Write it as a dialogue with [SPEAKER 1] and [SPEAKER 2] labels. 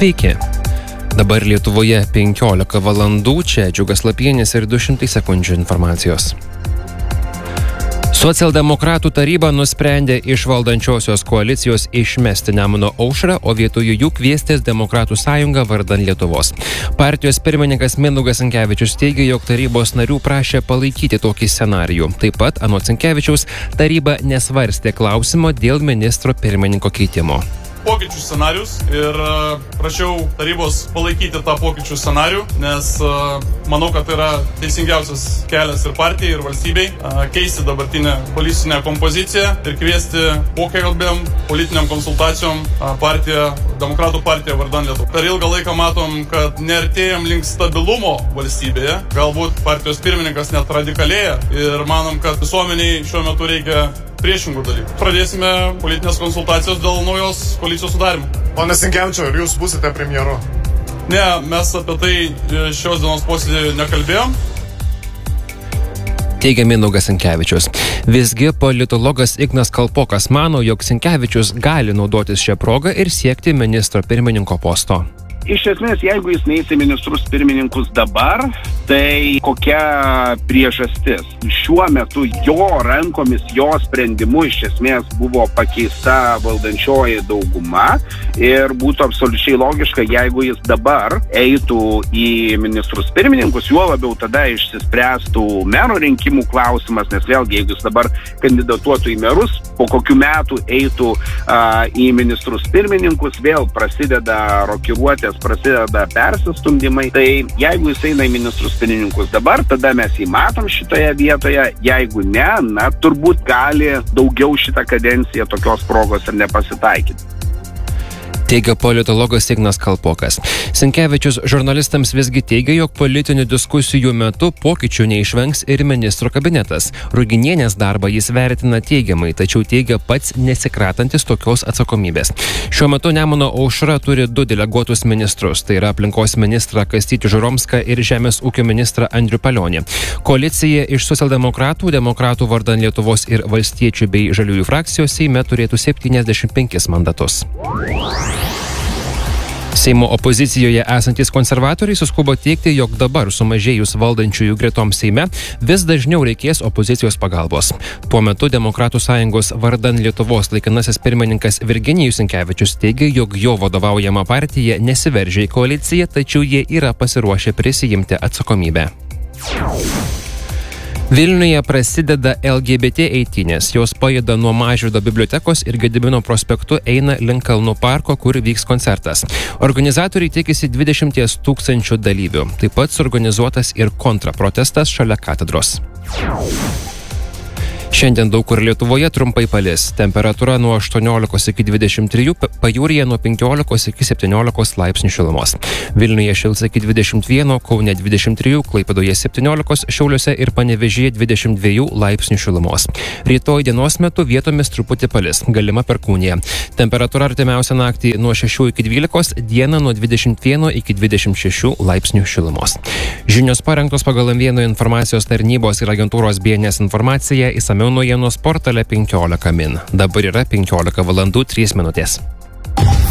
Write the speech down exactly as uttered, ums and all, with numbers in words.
[SPEAKER 1] Sveiki. Dabar Lietuvoje penkiolika valandų, čia Džiugas Lapienis ir du šimtai sekundžių informacijos. Socialdemokratų taryba nusprendė iš valdančiosios koalicijos išmesti Nemuno aušrą, o vietoj jų kviestis Demokratų sąjungą vardan Lietuvos. Partijos pirmininkas Mindaugas Sinkevičius teigia, jog tarybos narių prašė palaikyti tokį scenarijų. Taip pat, anot Sinkevičiaus, taryba nesvarstė klausimo dėl ministro pirmininko keitimo.
[SPEAKER 2] Pokyčių scenarius ir prašiau tarybos palaikyti tą pokyčių scenarių, nes manau, kad tai yra teisingiausias kelias ir partijai, ir valstybei keisti dabartinę politinę kompoziciją ir kviesti pokalbėm, politiniam konsultacijom partiją, Demokratų partiją vardan Lietuvos. Per ilgą laiką matom, kad neartėjom link stabilumo valstybėje, galbūt partijos pirmininkas net radikalėja ir manom, kad visuomeniai šiuo metu reikia priešingų dalykų. Pradėsime politinės konsultacijos dėl naujos koalicijos sudarimo.
[SPEAKER 3] Pone Sinkevičiau, ar jūs būsite premjeru?
[SPEAKER 2] Ne, mes apie tai šios dienos posėdį nekalbėjom.
[SPEAKER 1] Teigia Mindaugas Sinkevičius. Visgi politologas Ignas Kalpokas mano, jog Sinkevičius gali naudotis šią progą ir siekti ministro pirmininko posto.
[SPEAKER 4] Iš esmės, jeigu jis neis į ministrus pirmininkus dabar, tai kokia priežastis? Šiuo metu jo rankomis, jo sprendimu iš esmės buvo pakeista valdančioji dauguma ir būtų absoliučiai logiška, jeigu jis dabar eitų į ministrus pirmininkus, juo labiau tada išsispręstų mero rinkimų klausimas, nes vėlgi, jeigu jis dabar kandidatuotų į merus, po kokių metų eitų a, į ministrus pirmininkus, vėl prasideda rokiruotės, prasideda persistumdymai, tai jeigu jis eina į ministrus pirmininkus dabar, tada mes jį matom šitoje vietoje, jeigu ne, na, turbūt gali daugiau šitą kadenciją tokios progos ir nepasitaikyti.
[SPEAKER 1] Teigia politologas Ignas Kalpokas. Sinkevičius žurnalistams visgi teigia, jog politinių diskusijų metu pokyčių neišvengs ir ministro kabinetas. Ruginienės darbą jis vertina teigiamai, tačiau teigia pats nesikratantis tokios atsakomybės. Šiuo metu Nemuno aušra turi du deleguotus ministrus, tai yra aplinkos ministrą Kastytį Žuromską ir žemės ūkio ministrą Andrių Palionį. Koalicija iš socialdemokratų, Demokratų vardan Lietuvos ir valstiečių bei žaliųjų frakcijos Seime turėtų septyniasdešimt penkis mandatus. Seimo opozicijoje esantys konservatoriai suskubo teigti, jog dabar sumažėjus valdančiųjų gretoms Seime vis dažniau reikės opozicijos pagalbos. Tuo metu Demokratų sąjungos vardan Lietuvos laikinasis pirmininkas Virginijus Sinkevičius teigia, jog jo vadovaujama partija nesiveržia į koaliciją, tačiau jie yra pasiruošę prisijimti atsakomybę. Vilniuje prasideda L G B T eitynės. Jos pajuda nuo Mažvydo bibliotekos ir Gedimino prospektu eina link Kalnų parko, kur vyks koncertas. Organizatoriai tikisi dvidešimt tūkstančių dalyvių. Taip pat suorganizuotas ir kontraprotestas šalia katedros. Šiandien daug kur Lietuvoje trumpai palis. Temperatūra nuo aštuoniolikos iki dvidešimt trijų, pajūryje nuo penkiolikos iki septyniolikos laipsnių šilumos. Vilniuje šils iki dvidešimt vieno, Kaune dvidešimt trijų, Klaipėdoje septyniolikos, Šiauliuose ir Panevėžyje dvidešimt dviejų laipsnių šilumos. Rytoj dienos metu vietomis truputį palis, galima perkūnija. Temperatūra artimiausią naktį nuo šešių iki dvylikos, dieną nuo dvidešimt vieno iki dvidešimt šešių laipsnių šilumos. Žinios parengtos pagal M vieno informacijos tarnybos ir agentūros B N S informaciją, išsamiau naujienos portale penkiolika min. Dabar yra penkiolika valandų trys minutės.